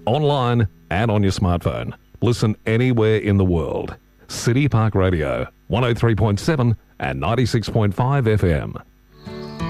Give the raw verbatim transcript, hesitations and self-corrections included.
online and on your smartphone. Listen anywhere in the world. City Park Radio, one oh three point seven and ninety-six point five F M.